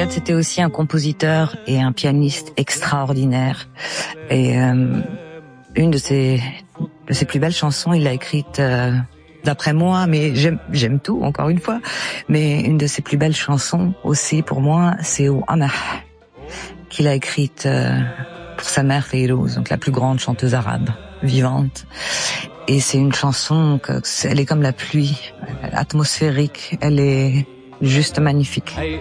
Riyad, c'était aussi un compositeur et un pianiste extraordinaire. Et une de ses plus belles chansons, il l'a écrite d'après moi, mais j'aime tout, encore une fois. Mais une de ses plus belles chansons aussi, pour moi, c'est Ou Amah, qu'il a écrite pour sa mère Fayrouz, donc la plus grande chanteuse arabe vivante. Et c'est une chanson elle est comme la pluie, atmosphérique, elle est juste magnifique.